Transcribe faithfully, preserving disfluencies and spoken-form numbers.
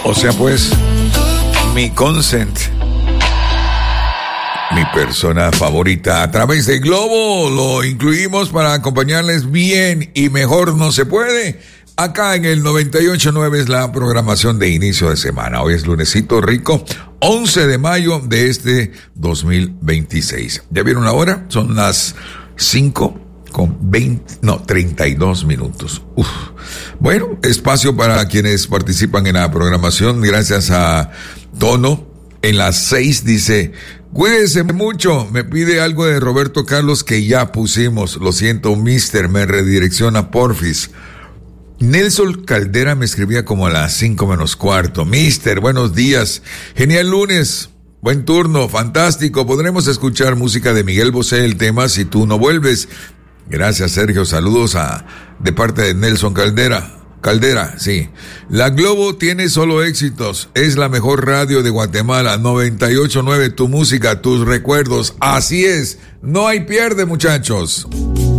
O sea, pues, mi consent, mi persona favorita. A través de Globo lo incluimos para acompañarles bien y mejor no se puede. Acá en el noventa y ocho punto nueve es la programación de inicio de semana. Hoy es lunesito rico, once de mayo de este dos mil veintiséis. ¿Ya vieron la hora? Son las cinco con veinte, no, treinta y dos minutos. Uf. Bueno, espacio para quienes participan en la programación. Gracias a Tono. En las seis dice: cuídense mucho, me pide algo de Roberto Carlos que ya pusimos. Lo siento, mister, me redirecciona porfis. Nelson Caldera me escribía como a las cinco menos cuarto. Mister, buenos días. Genial lunes. Buen turno, fantástico. Podremos escuchar música de Miguel Bosé, el tema Si tú no vuelves. Gracias, Sergio. Saludos a de parte de Nelson Caldera. Caldera, sí. La Globo tiene solo éxitos. Es la mejor radio de Guatemala. noventa y ocho punto nueve, tu música, tus recuerdos. Así es. No hay pierde, muchachos.